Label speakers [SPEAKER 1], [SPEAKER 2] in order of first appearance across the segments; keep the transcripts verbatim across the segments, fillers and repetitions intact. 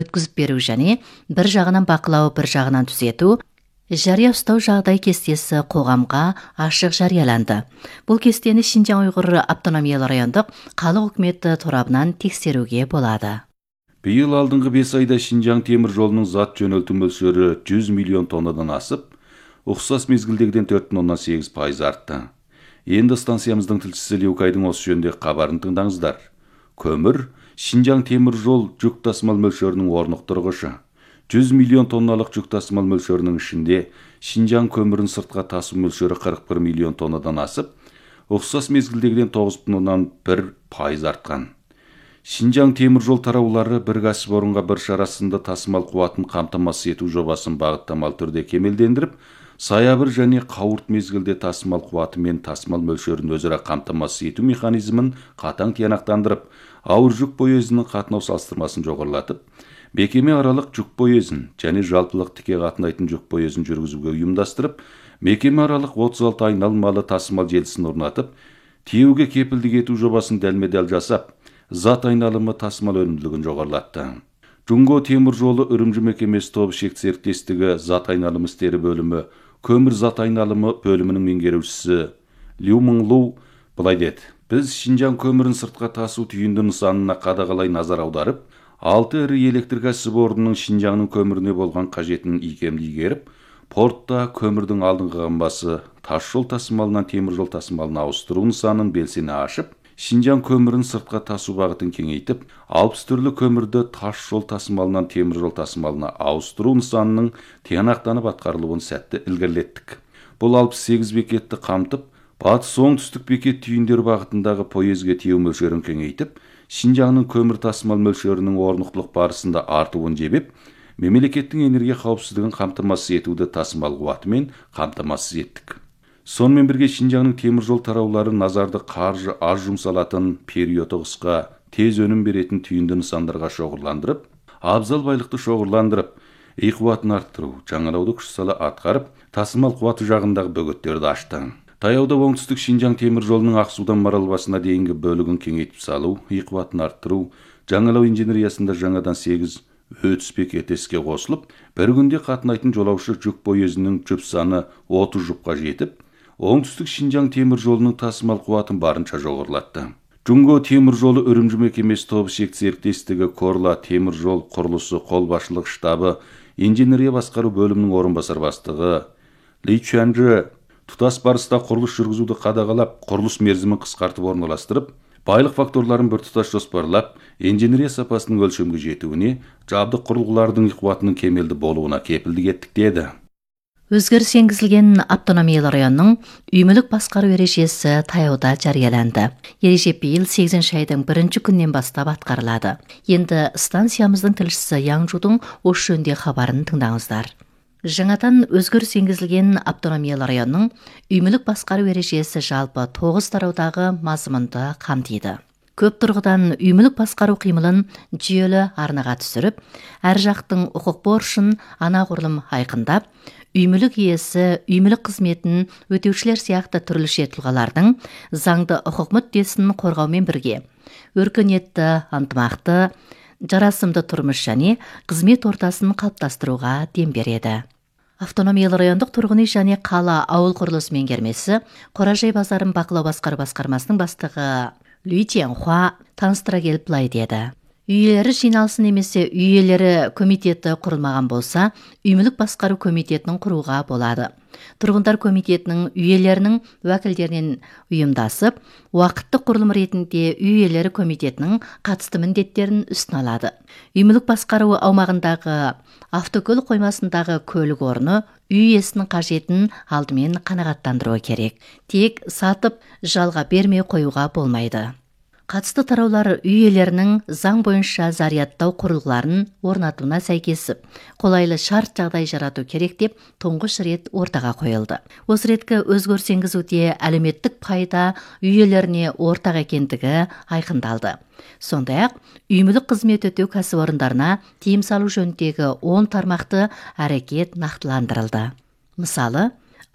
[SPEAKER 1] өткізіп беру және бір жағынан бақылау, бір жағынан түзету, жария ұстау жағдай кестесі қоғамға ашық жарияланды. Бұл кестені Шинжаң Уйғур автономиялы райондық халық үкіметі торабынан тексеруге болады.
[SPEAKER 2] Биыл алдыңғы бес айда Шинжаң темір жолының зат жөнелту мөлшері жүз миллион тоннадан асып, ұқсас мезгілдегіден төрт бүтін оннан сегіз пайыз артты. Енді станциямыздың тілшісі Леукайдың осы жөнінде хабарын тыңдаңыздар. Көмір Шинжаң темір жол жүк тасымал мөлшерінің орнықтырғышы. жүз миллион тонналық жүк тасымал мөлшерінің ішінде Шинжаң көмірін сыртқа тасу мөлшері қырық бір миллион тоннадан асып, ұқсас мезгілдегіден тоғыз бүтін оннан бір пайыз артқан. Шинжаң темір жол тараулары бір кәсіпорынға бір шарасында тасымал қуатын қамтамасыз ету жобасын бағыттамалы түрде кемелдендіріп, саябыр және қауырт мезгілде тасымал қуаты мен тасымал мөлшерін өзара қамтамасыз ету механизмін қатаң тиянақтандырып, ауыр жүк поезінің қатынау салыстырмасын жоғарылатып, мекеме аралық жүк поезін және жалпылық тіке қатынайтын жүк поезін жүргізуге ұйымдастырып, мекеме аралық отыз алты айналмалы тасымал желісін орнатып, тиеуге кепілдік ету жобасын дәлме-дәл жасап, зат айналымы тасымал өнімділігін жоғарылатты. Жунго темір жолы Үрімжі мекемесі тобы шекті серіктестігі зат айналым істері бөлімі көмір зат айналымы бөлімінің меңгерушісі Лю Мыңлу былай деді: біз Шинжаң көмірін сыртқа тасу түйінді нысанына қадағалай назар аударып, алты ірі электр кәсіпорнының Шинжаңның көміріне болған қажетін икемді игеріп, портта көмірдің алдыңғы қамбасы тас жол тасымалынан темір жол тасымалына ауыстыру нысанын белсене ашып, Шинжаң көмірін сыртқа тасу бағытын кеңейтіп, алпыс түрлі көмірді тас жол тасымалынан темір жол тасымалына ауыстыру нысанының тиянақтанып атқарылуын сәтті ілгерілеттік. Бұл алпыс сегіз бекетті қамтып, батыс оңтүстік бекет түйіндер бағытындағы поезге тиеу мөлшерін кеңейтіп, Шинжаңның көмір тасымал мөлшерінің орнықтылық барысында артуын жебеп, мемлекеттің энергия қауіпсіздігін қамтамасыз етуді тасымал қуатымен қамтамасыз еттік. Сонымен бірге Шинжаңның темір жол тараулары назарды қаржы аз жұмсалатын, периоды қысқа, тез өнім беретін түйінді нысандарға шоғырландырып, абзал байлықты шоғырландырып, үй қуатын арттыру, жаңалауды күш сала атқарып, тасымал қуаты жағындағы бөгеттерді ашты. Таяуда оңтүстік Шинжаң темір жолының Ақсудан Маралбасына дейінгі бөлігін кеңейтіп салу, үй қуатын арттыру, жаңалау инженериясында жаңадан сегіз өтіс бекеті іске қосылып, бір күнде қатынайтын жолаушы жүк поезінің жүк саны отыз жұпқа жетіп, оңтүстік Шинжаң темір жолының тасымал қуатын барынша жоғарылатты. Жунго темір жолы Үрімжі мекемесі тобы шекті серіктестігі Корла темір жол құрылысы қолбасшылық штабы инженерия басқару бөлімінің орынбасар бастығы Ли Чуанжы тұтас барыста құрылыс жүргізуді қадағалап, құрылыс мерзімін қысқартып орналастырып, байлық факторларын біртұтас жоспарлап, инженерия сапасының өлшемге жетуіне, жабдық құрылғылардың қуатының кемелді болуына кепілдік еттік деді.
[SPEAKER 1] Өзгеріс енгізілген автономиялы районның үй мүлік басқару ережесі таяуда жарияланды. Ереже биыл сегізінші айдың бірінші күннен бастап атқарылады. Енді станциямыздың тілшісі Яңжудың осы жөнінде хабарын тыңдаңыздар. Жаңадан өзгеріс енгізілген автономиялы районның үй мүлік басқару ережесі жалпы тоғыз тараудағы мазмұнды қамтиды. Көп тұрғыдан үй мүлік басқару қимылын жүйелі арнаға түсіріп, әр жақтың құқық борышын анағұрлым айқындап, үй мүлік иесі үй мүлік қызметін өтеушілер сияқты түрліше тұлғалардың заңды құқық мүддесін қорғаумен бірге өркениетті, ынтымақты, жарасымды тұрмыс және қызмет ортасын қалыптастыруға дем береді. Автономиялы райондық тұрғын үй және қала ауыл құрылысы меңгермесі Қоражай базарын бақылау басқару басқармасының бастығы Лүй Тянхуа таныстыра келіп былай деді: үй иелері жиналысы немесе үй иелері комитеті құрылмаған болса, үй мүлік басқару комитетінің құруға болады. Тұрғындар комитетінің үй иелерінің уәкілдерінен ұйымдасып, уақытты құрылым ретінде үй иелері комитетінің қатысты міндеттерін үстін алады. Үй мүлік басқару аумағындағы автокөлік қоймасындағы көлік орны үй иесінің қажетін алдымен қанағаттандыруы керек. Тек сатып жалға бермей қоюға болмайды. Қатысты тараулар үй иелерінің заң бойынша зарядтау құрылғыларын орнатуына сәйкесіп, қолайлы шарт жағдай жарату керек деп тұңғыш рет ортаға қойылды. Осы реткі өзгеріс енгізуде әлеуметтік пайда үй иелеріне ортақ екендігі айқындалды. Сондай-ақ, үй мүлік қызмет өтеу кәсіпорындарына тыйым салу жөніндегі он тармақты әрекет нақтыландырылды. Мысалы,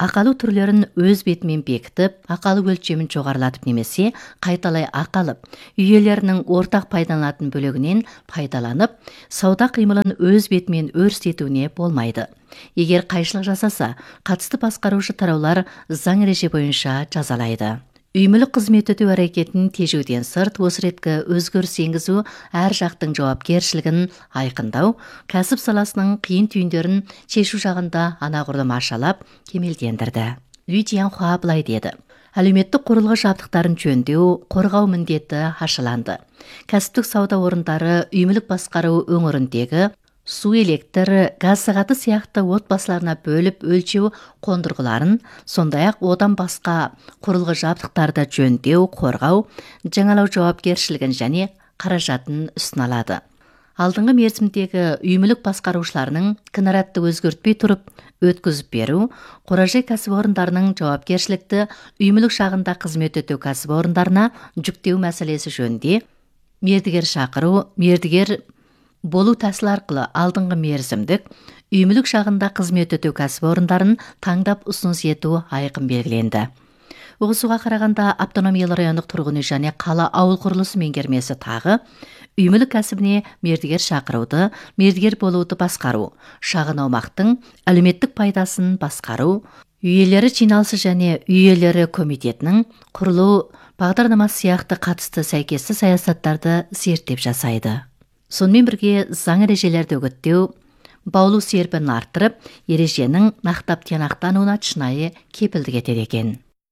[SPEAKER 1] ақы алу түрлерін өз бетімен бекітіп, ақы алу өлшемін жоғарылатып немесе қайталай ақы алып, үй иелерінің ортақ пайдаланатын бөлігінен пайдаланып, сауда қимылын өз бетімен өрістетуіне болмайды. Егер қайшылық жасаса, қатысты басқарушы тараулар заң ереже бойынша жазалайды. Үй мүлік қызмет өтеу әрекетін тежеуден сырт, осы реткі өзгеріс енгізу әр жақтың жауапкершілігін айқындау, кәсіп саласының қиын түйіндерін шешу жағында анағұрлым ашалап, кемелдендірді. Лю Тянхуа былай деді: әлеуметтік құрылғы жабдықтарын жөндеу, қорғау міндеті ашыланды. Кәсіптік сауда орындары үй мүлік басқару өңіріндегі су, электр, газ сағаты сияқты отбасыларына бөліп өлшеу қондырғыларын, сондай-ақ одан басқа құрылғы жабдықтарды жөндеу, қорғау, жаңалау жауапкершілігін және қаражатын үстін алады. Алдыңғы мерзімдегі үй мүлік басқарушыларының кінәратты өзгертпей тұрып өткізіп беру, қоражай кәсіпорындарының жауапкершілікті үй мүлік шағында қызмет өтеу кәсіпорындарына жүктеу мәселесі жөнінде мердігер шақыру, мердігер болу тәсіл арқылы алдыңғы мерзімдік үй мүлік шағында қызмет өтеу кәсіпорындарын таңдап ұсыныс ету айқын белгіленді. Оғысуға қарағанда автономиялы райондық тұрғын үй және қала ауыл құрылысы меңгермесі тағы үй мүлік кәсібіне мердігер шақыруды, мердігер болуды басқару, шағын аумақтың әлеуметтік пайдасын басқару, үй иелері жиналысы және үй иелері комитетінің құрылу бағдарламасы сияқты қатысты сәйкесті саясаттарды зерттеп жасайды. Сонымен бірге заң ережелерді үгіттеу, баулу серпінін арттырып, ереженің нақтап тиянақтануына шынайы кепілдік етеді екен.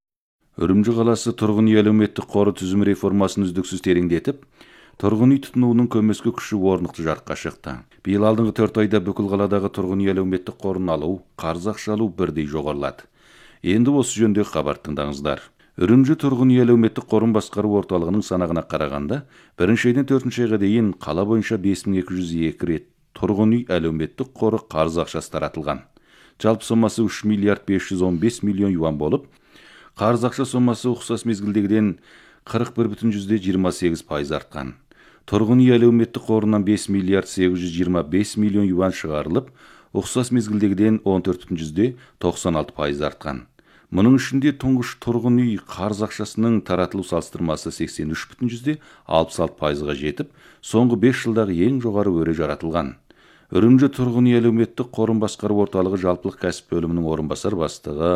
[SPEAKER 2] Үрімжі қаласы тұрғын үй әлеуметтік қоры түзім реформасын үздіксіз тереңдетіп, тұрғын үй тұтынуының көмескі күші орнықты жарыққа шықты. Биыл алдыңғы төрт айда бүкіл қаладағы тұрғын үй әлеуметтік қорын алу, қарыз ақша алу бірдей жоғарылады. Енді осы жөнде хабар тыңдаңыздар. Үрімжі тұрғын үй әлеуметтік қорын басқару орталығының санағына қарағанда, бірінші айдан төртінші айға дейін қала бойынша бес мың екі жүз екі рет тұрғын үй әлеуметтік қоры қарыз ақшасы таратылған. Жалпы сомасы үш миллиард бес жүз он бес миллион юан болып, қарыз ақша сомасы ұқсас мезгілдегіден қырық бір бүтін жиырма сегіз пайыз артқан. Тұрғын үй әлеуметтік қорынан бес миллиард сегіз жүз жиырма бес миллион юан шығарылып, ұқсас мезгілдегіден он төрт бүтін тоқсан алты пайыз артқан. Мұның ішінде тұңғыш тұрғын үй қарыз ақшасының таратылу салыстырмасы сексен үш бүтін алпыс алты пайызға жетіп, соңғы бес жылдағы ең жоғары өре жаратылған. Үрімжі тұрғын үй әлеуметтік қорын басқару орталығы жалпылық кәсіп бөлімінің орынбасар бастығы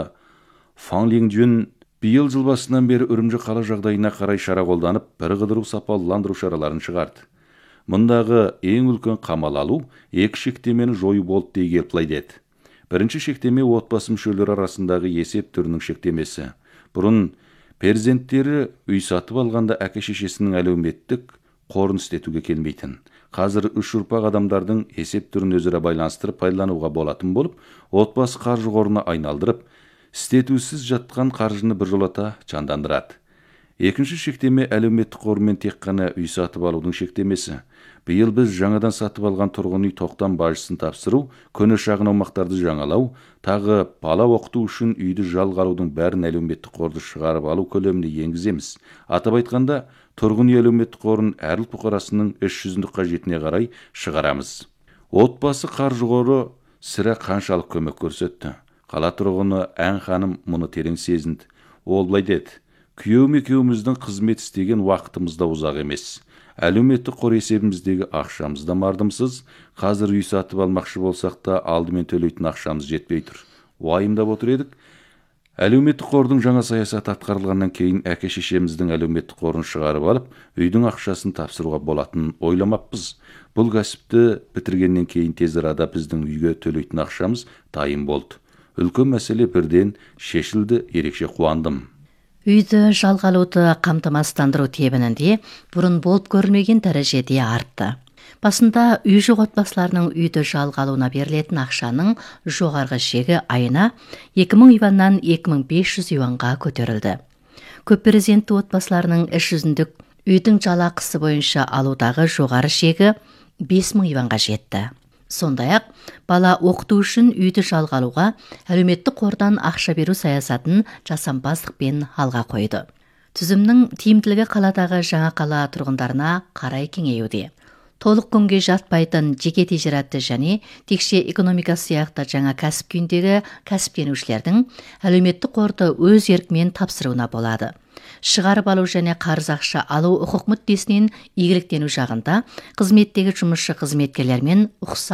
[SPEAKER 2] Фан Лиңжүн биыл жыл басынан бері Үрімжі қала жағдайына қарай шара қолданып, бір қыдыру сапалыландыру шараларын шығарды. Мұндағы ең үлкен қамал алу, екі шектемені жою болды дей келіп деді. Бірінші шектеме отбасы мүшелері арасындағы есеп түрінің шектемесі. Бұрын перзенттері үй сатып алғанда әке шешесінің әлеуметтік қорын істетуге келмейтін. Қазір үш ұрпақ адамдардың есеп түрін өзара байланыстырып пайдалануға болатын болып, отбасы қаржы қорына айналдырып, істетусіз жатқан қаржыны біржолата жандандырады. Екінші шектеме әлеуметтік қормен тек қана үй сатып алудың шектемесі. Биыл біз жаңадан сатып алған тұрғын үй тоқтам бажысын тапсыру, көне шағын аумақтарды жаңалау, тағы бала оқыту үшін үйді жалға алудың бәрін әлеуметтік қорды шығарып алу көлеміне енгіземіз. Атап айтқанда, тұрғын үй әлеуметтік қорын әр ұлт бұқарасының іс жүзіндік қажетіне қарай шығарамыз. Отбасы қаржы қоры сірә қаншалық көмек көрсетті. Қала тұрғыны Ән ханым мұны терең сезінді. Ол былай деді: күйеуім екеуміздің қызмет істеген уақытымызда ұзақ емес. Әлеуметтік қор есебіміздегі ақшамыз да мардымсыз. Қазір үй сатып алмақшы болсақ та алдымен төлейтін ақшамыз жетпей тұр. Уайымдап отыр едік. Әлеуметтік қордың жаңа саясаты атқарылғаннан кейін әке шешеміздің әлеуметтік қорын шығарып алып, үйдің ақшасын тапсыруға болатынын ойламаппыз. Бұл кәсіпті бітіргеннен кейін тез арада біздің үйге төлейтін ақшамыз дайын болды. Үлкен мәселе бірден шешілді, ерекше қуандым.
[SPEAKER 1] Үйді жалға алуды қамтамасыздандыру тебінінде бұрын болып көрмеген дәрежеде артты. Басында үй жоқ отбасыларының үйді жалға алуына берілетін ақшаның жоғарғы шегі айына екі мың юаннан екі мың бес жүз юанға көтерілді. Көпперзентті отбасыларының іс жүзіндік үйдің жалақысы бойынша алудағы жоғары шегі бес мың юанға жетті. Сондай-ақ, бала оқыту үшін үйді жалға алуға әлеуметтік қордан ақша беру саясатын жасампаздықпен алға қойды. Түзімнің тиімділігі қаладағы жаңа қала тұрғындарына қарай кеңеюде. толық күнге жатпайтын жеке тижаратты және текше экономика сияқты жаңа кәсіп күйіндегі кәсіптенушілердің әлеуметтік қорды өз еркімен тапсыруына болады. Шығарып алу және қарыз ақша алу құқық мүддесінен игіліктену жағында қызметтегі жұмысшы қызметкерлермен ұқсас